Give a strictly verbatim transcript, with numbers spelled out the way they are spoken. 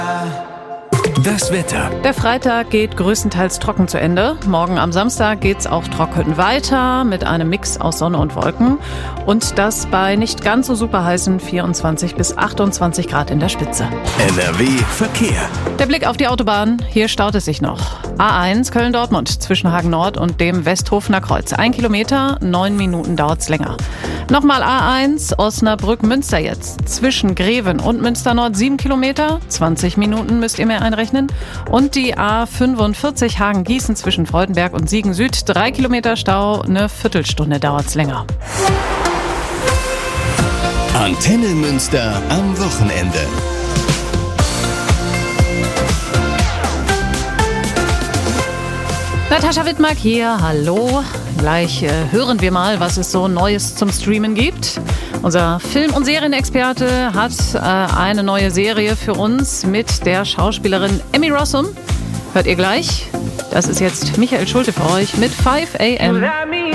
Das Wetter. Der Freitag geht größtenteils trocken zu Ende. Morgen am Samstag geht's auch trocken weiter mit einem Mix aus Sonne und Wolken. Und das bei nicht ganz so super heißen vierundzwanzig bis achtundzwanzig Grad in der Spitze. N R W Verkehr. Der Blick auf die Autobahn. Hier staut es sich noch. A eins Köln-Dortmund zwischen Hagen Nord und dem Westhofener Kreuz. Ein Kilometer, neun Minuten dauert's länger. Nochmal A eins Osnabrück-Münster jetzt. Zwischen Greven und Münster Nord sieben Kilometer. zwanzig Minuten müsst ihr mir einrechnen. Und die A fünfundvierzig Hagen-Gießen zwischen Freudenberg und Siegen Süd. Drei Kilometer Stau, eine Viertelstunde dauert's länger. Antenne Münster am Wochenende. Natascha Wittmark hier, hallo. Gleich äh, hören wir mal, was es so Neues zum Streamen gibt. Unser Film- und Serienexperte hat äh, eine neue Serie für uns mit der Schauspielerin Emmy Rossum. Hört ihr gleich? Das ist jetzt Michael Schulte für euch mit five a m